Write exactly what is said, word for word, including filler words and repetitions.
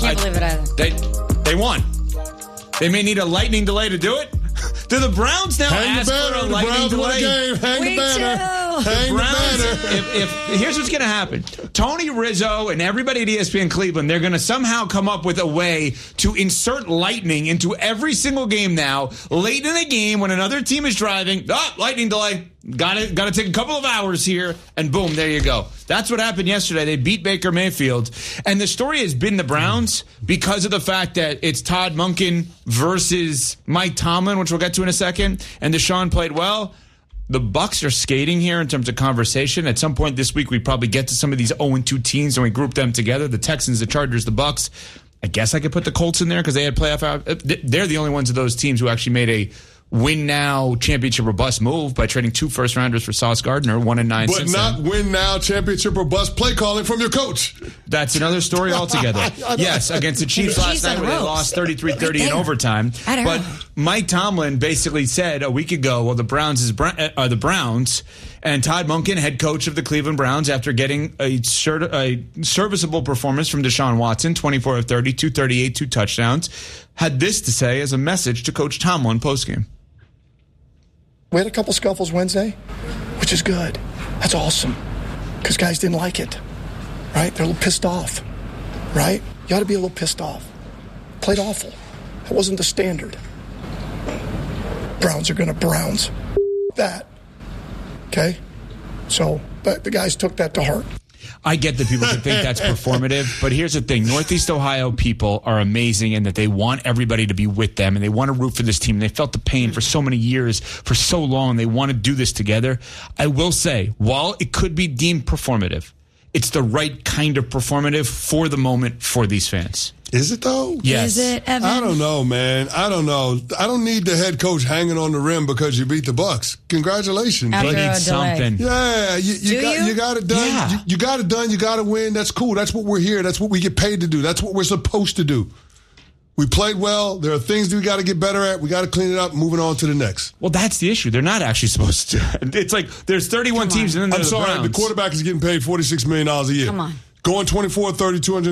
can't believe it either. They, they won. They may need a lightning delay to do it. Do the Browns now Hang ask the banner. for a The lightning Browns delay? won the game. Hang We the banner. too. Hang the Browns, banner. if, if here's what's going to happen, Tony Rizzo and everybody at E S P N Cleveland, they're going to somehow come up with a way to insert lightning into every single game now. Late in the game, when another team is driving, oh, lightning delay. Got to got to take a couple of hours here, and boom, there you go. That's what happened yesterday. They beat Baker Mayfield, and the story has been the Browns because of the fact that it's Todd Monken versus Mike Tomlin, which we'll get to in a second, and Deshaun played well. The Bucs are skating here in terms of conversation. At some point this week, we probably get to some of these oh and two teams and we group them together. The Texans, the Chargers, the Bucs. I guess I could put the Colts in there because they had playoff out. They're the only ones of those teams who actually made a win now championship or bust move by trading two first rounders for Sauce Gardner, one and nine. But since not then. win now championship or bust play calling from your coach. That's another story altogether. Yes, against the Chiefs The last Chiefs night on where they ropes. lost thirty-three thirty in Damn. overtime. I don't But know. Mike Tomlin basically said a week ago, well, the Browns is are the Browns, and Todd Monken, head coach of the Cleveland Browns, after getting a, certi- a serviceable performance from Deshaun Watson, twenty-four of thirty, two thirty-eight, two touchdowns, had this to say as a message to Coach Tomlin postgame. We had a couple scuffles Wednesday, which is good. That's awesome. Because guys didn't like it, right? They're a little pissed off, right? You ought to be a little pissed off. Played awful. That wasn't the standard. Browns are going to Browns. That. Okay? So, but the guys took that to heart. I get that people can think that's performative, but here's the thing. Northeast Ohio people are amazing in that they want everybody to be with them and they want to root for this team. They felt the pain for so many years, for so long. They want to do this together. I will say, while it could be deemed performative, it's the right kind of performative for the moment for these fans. Is it though? Yes. Is it, Evan? I don't know, man. I don't know. I don't need the head coach hanging on the rim because you beat the Bucs. Congratulations. After They a need delay. something. Yeah, you, you Do got you? you got it done. Yeah. You, you got it done. You got to win. That's cool. That's what we're here. That's what we get paid to do. That's what we're supposed to do. We played well. There are things that we got to get better at. We got to clean it up. Moving on to the next. Well, that's the issue. They're not actually supposed to. It's like there's thirty-one teams and then I'm there's sorry. the Browns. The quarterback is getting paid forty-six million dollars a year. Come on. Going twenty-four, thirty, two hundred